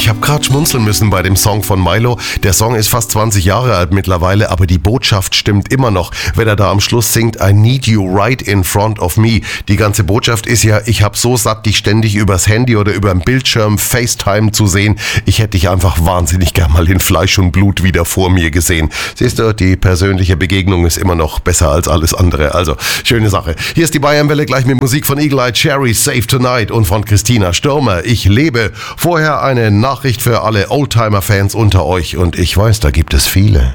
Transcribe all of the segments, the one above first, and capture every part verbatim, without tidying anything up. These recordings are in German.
habe gerade schmunzeln müssen bei dem Song von Milo. Der Song ist fast zwanzig Jahre alt mittlerweile, aber die Botschaft stimmt immer noch, wenn er da am Schluss singt, I need you right in front of me. Die ganze Botschaft ist ja, ich hab so satt, dich ständig übers Handy oder über den Bildschirm FaceTime zu sehen. Ich hätte dich einfach wahnsinnig gern mal in Fleisch und Blut wieder vor mir gesehen. Siehst du, die persönliche Begegnung ist immer noch besser als alles andere. Also, schöne Sache. Hier ist die Bayernwelle gleich mit Musik von Eagle Eye Cherry, Save Tonight und von Christina Stürmer, Ich lebe. Vorher eine Nachricht für alle Oldtimer-Fans unter euch und ich weiß, da gibt es viele.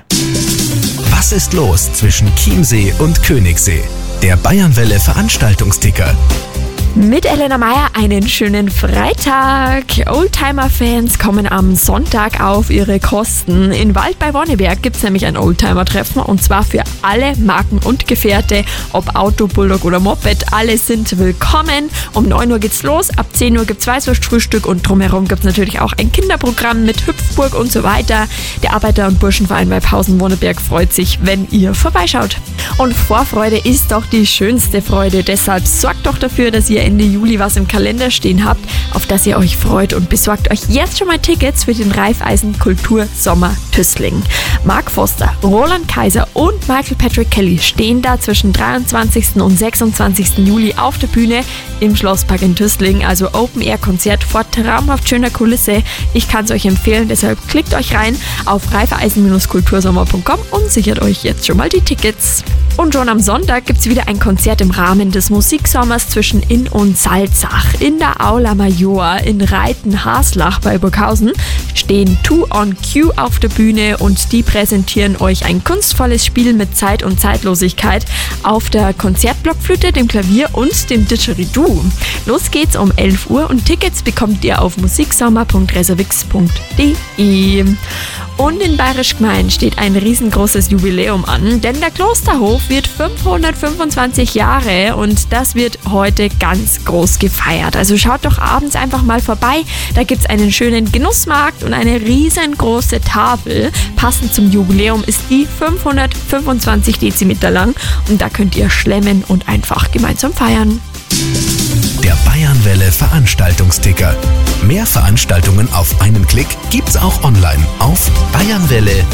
Was ist los zwischen Chiemsee und Königssee? Der Bayernwelle Veranstaltungsticker. Mit Elena Meyer einen schönen Freitag. Oldtimer-Fans kommen am Sonntag auf ihre Kosten. In Wald bei Wonneberg gibt es nämlich ein Oldtimer-Treffen und zwar für alle Marken und Gefährte, ob Auto, Bulldog oder Moped, alle sind willkommen. Um neun Uhr geht's los, ab zehn Uhr gibt's Weißwurstfrühstück und drumherum gibt's natürlich auch ein Kinderprogramm mit Hüpfburg und so weiter. Der Arbeiter- und Burschenverein bei Pausen Wonneberg freut sich, wenn ihr vorbeischaut. Und Vorfreude ist doch die schönste Freude, deshalb sorgt doch dafür, dass ihr Ende Juli was im Kalender stehen habt, auf das ihr euch freut und besorgt euch jetzt schon mal Tickets für den Raiffeisen Kultur Sommer Tüßling. Mark Foster, Roland Kaiser und Michael Patrick Kelly stehen da zwischen dreiundzwanzigsten und sechsundzwanzigsten Juli auf der Bühne im Schlosspark in Tüßling, also Open-Air-Konzert vor traumhaft schöner Kulisse. Ich kann es euch empfehlen, deshalb klickt euch rein auf raiffeisen kultursommer punkt com und sichert euch jetzt schon mal die Tickets. Und schon am Sonntag gibt es wieder ein Konzert im Rahmen des Musiksommers zwischen Inn und Salzach. In der Aula Major in Reiten-Haslach bei Burghausen stehen Two on Q auf der Bühne und die präsentieren euch ein kunstvolles Spiel mit Zeit und Zeitlosigkeit auf der Konzertblockflöte, dem Klavier und dem Didgeridoo. Los geht's um elf Uhr und Tickets bekommt ihr auf musiksommer punkt reservix punkt de. Und in Bayerisch Gmein steht ein riesengroßes Jubiläum an, denn der Klosterhof wird fünfhundertfünfundzwanzig Jahre und das wird heute ganz groß gefeiert. Also schaut doch abends einfach mal vorbei, da gibt's einen schönen Genussmarkt und eine riesengroße Tafel. Passend zum Jubiläum ist die fünfhundertfünfundzwanzig Dezimeter lang und da könnt ihr schlemmen und einfach gemeinsam feiern. Der Bayernwelle Veranstaltungsticker. Mehr Veranstaltungen auf einen Klick gibt's auch online auf bayernwelle